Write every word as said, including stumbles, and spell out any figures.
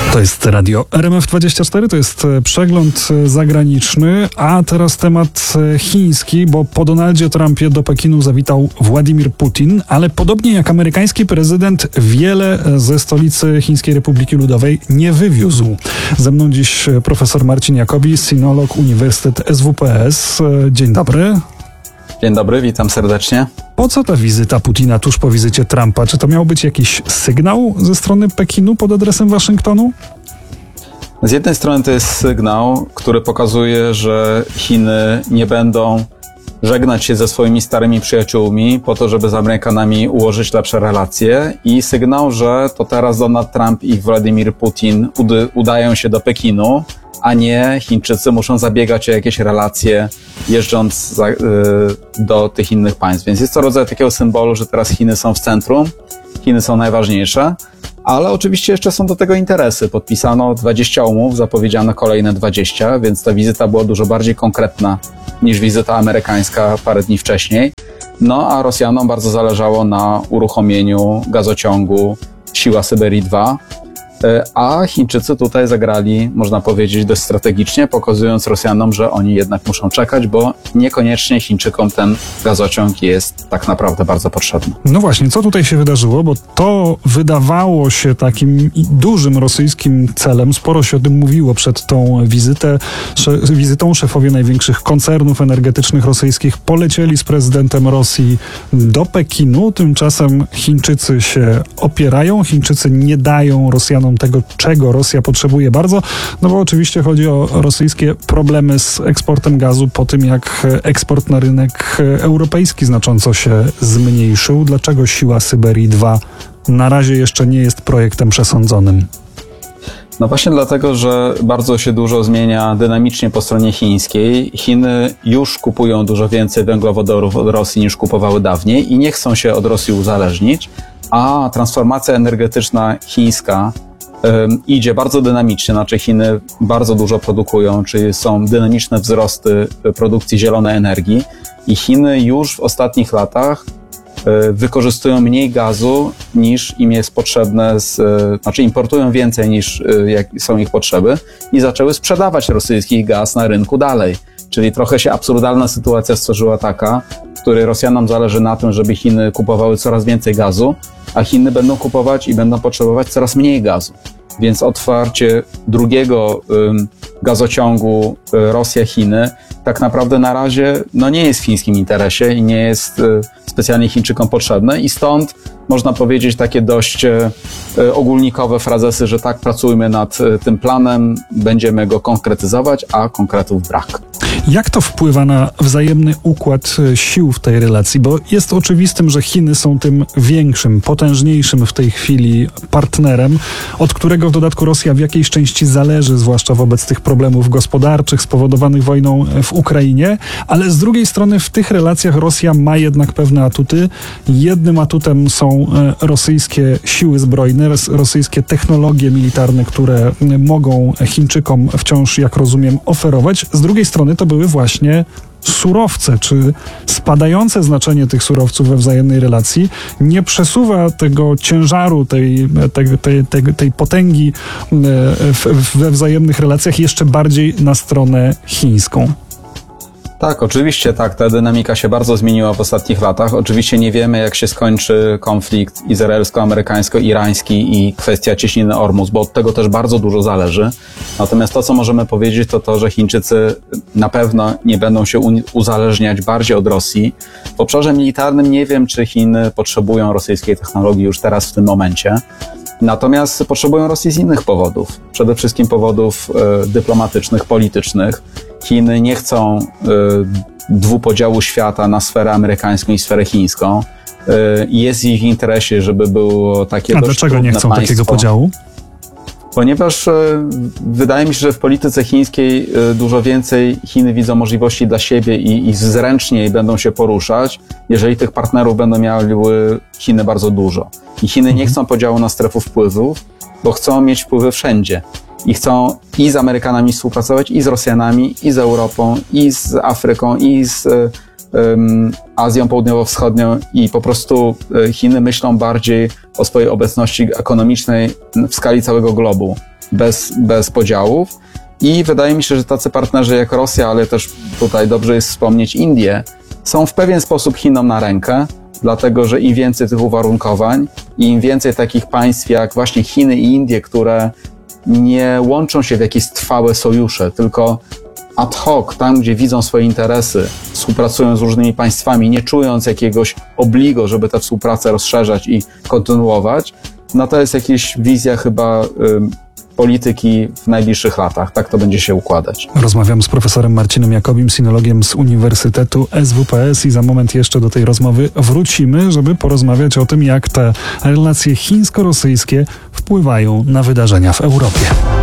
To jest Radio R M F dwadzieścia cztery, to jest przegląd zagraniczny, a teraz temat chiński, bo po Donaldzie Trumpie do Pekinu zawitał Władimir Putin, ale podobnie jak amerykański prezydent wiele ze stolicy Chińskiej Republiki Ludowej nie wywiózł. Ze mną dziś profesor Marcin Jacobi, sinolog Uniwersytet S W P S. Dzień dobry. Dzień dobry, witam serdecznie. Po co ta wizyta Putina tuż po wizycie Trumpa? Czy to miał być jakiś sygnał ze strony Pekinu pod adresem Waszyngtonu? Z jednej strony to jest sygnał, który pokazuje, że Chiny nie będą żegnać się ze swoimi starymi przyjaciółmi po to, żeby z Amerykanami ułożyć lepsze relacje, i sygnał, że to teraz Donald Trump i Władimir Putin ud- udają się do Pekinu, a nie Chińczycy muszą zabiegać o jakieś relacje, jeżdżąc za, y, do tych innych państw. Więc jest to rodzaj takiego symbolu, że teraz Chiny są w centrum, Chiny są najważniejsze, ale oczywiście jeszcze są do tego interesy. Podpisano dwadzieścia umów, zapowiedziano kolejne dwadzieścia, więc ta wizyta była dużo bardziej konkretna niż wizyta amerykańska parę dni wcześniej. No a Rosjanom bardzo zależało na uruchomieniu gazociągu Siła Syberii dwa, a Chińczycy tutaj zagrali, można powiedzieć, dość strategicznie, pokazując Rosjanom, że oni jednak muszą czekać, bo niekoniecznie Chińczykom ten gazociąg jest tak naprawdę bardzo potrzebny. No właśnie, co tutaj się wydarzyło? Bo to wydawało się takim dużym rosyjskim celem. Sporo się o tym mówiło przed tą wizytę. Sze- wizytą szefowie największych koncernów energetycznych rosyjskich polecieli z prezydentem Rosji do Pekinu. Tymczasem Chińczycy się opierają. Chińczycy nie dają Rosjanom tego, czego Rosja potrzebuje bardzo, no bo oczywiście chodzi o rosyjskie problemy z eksportem gazu po tym, jak eksport na rynek europejski znacząco się zmniejszył. Dlaczego Siła Syberii dwa na razie jeszcze nie jest projektem przesądzonym? No właśnie dlatego, że bardzo się dużo zmienia dynamicznie po stronie chińskiej. Chiny już kupują dużo więcej węglowodorów od Rosji niż kupowały dawniej i nie chcą się od Rosji uzależnić, a transformacja energetyczna chińska um, idzie bardzo dynamicznie, znaczy Chiny bardzo dużo produkują, czyli są dynamiczne wzrosty produkcji zielonej energii, i Chiny już w ostatnich latach y, wykorzystują mniej gazu niż im jest potrzebne, z, y, znaczy importują więcej niż y, jak są ich potrzeby i zaczęły sprzedawać rosyjski gaz na rynku dalej. Czyli trochę się absurdalna sytuacja stworzyła taka, w której Rosjanom zależy na tym, żeby Chiny kupowały coraz więcej gazu, a Chiny będą kupować i będą potrzebować coraz mniej gazu. Więc otwarcie drugiego ym, gazociągu y, Rosja-Chiny tak naprawdę na razie no, nie jest w chińskim interesie i nie jest y, specjalnie Chińczykom potrzebne, i stąd można powiedzieć takie dość y, ogólnikowe frazesy, że tak, pracujmy nad y, tym planem, będziemy go konkretyzować, a konkretów brak. Jak to wpływa na wzajemny układ sił w tej relacji? Bo jest oczywistym, że Chiny są tym większym, potężniejszym w tej chwili partnerem, od którego w dodatku Rosja w jakiejś części zależy, zwłaszcza wobec tych problemów gospodarczych spowodowanych wojną w Ukrainie, ale z drugiej strony w tych relacjach Rosja ma jednak pewne atuty. Jednym atutem są rosyjskie siły zbrojne, rosyjskie technologie militarne, które mogą Chińczykom wciąż, jak rozumiem, oferować. Z drugiej strony to były właśnie surowce. Czy spadające znaczenie tych surowców we wzajemnej relacji nie przesuwa tego ciężaru, tej, tej, tej, tej, tej potęgi w, we wzajemnych relacjach jeszcze bardziej na stronę chińską? Tak, oczywiście tak, ta dynamika się bardzo zmieniła w ostatnich latach. Oczywiście nie wiemy, jak się skończy konflikt izraelsko-amerykańsko-irański i kwestia cieśniny Ormus, bo od tego też bardzo dużo zależy. Natomiast to, co możemy powiedzieć, to to, że Chińczycy na pewno nie będą się uzależniać bardziej od Rosji. W obszarze militarnym nie wiem, czy Chiny potrzebują rosyjskiej technologii już teraz w tym momencie. Natomiast potrzebują Rosji z innych powodów. Przede wszystkim powodów e, dyplomatycznych, politycznych. Chiny nie chcą e, dwupodziału świata na sferę amerykańską i sferę chińską. E, jest w ich interesie, żeby było takie A dość dlaczego nie chcą państwo. takiego podziału? Ponieważ e, wydaje mi się, że w polityce chińskiej e, dużo więcej Chiny widzą możliwości dla siebie i, i zręczniej będą się poruszać, jeżeli tych partnerów będą miały Chiny bardzo dużo. I Chiny nie chcą podziału na strefy wpływów, bo chcą mieć wpływy wszędzie. I chcą i z Amerykanami współpracować, i z Rosjanami, i z Europą, i z Afryką, i z um, Azją Południowo-Wschodnią, i po prostu Chiny myślą bardziej o swojej obecności ekonomicznej w skali całego globu. bez, bez podziałów. I wydaje mi się, że tacy partnerzy jak Rosja, ale też tutaj dobrze jest wspomnieć Indie, są w pewien sposób Chinom na rękę, dlatego że im więcej tych uwarunkowań i im więcej takich państw jak właśnie Chiny i Indie, które nie łączą się w jakieś trwałe sojusze, tylko ad hoc, tam gdzie widzą swoje interesy, współpracują z różnymi państwami, nie czując jakiegoś obligo, żeby tę współpracę rozszerzać i kontynuować, no to jest jakaś wizja chyba y, polityki w najbliższych latach. Tak to będzie się układać. Rozmawiam z profesorem Marcinem Jakobim, sinologiem z Uniwersytetu S W P S i za moment jeszcze do tej rozmowy wrócimy, żeby porozmawiać o tym, jak te relacje chińsko-rosyjskie wpływają na wydarzenia w Europie.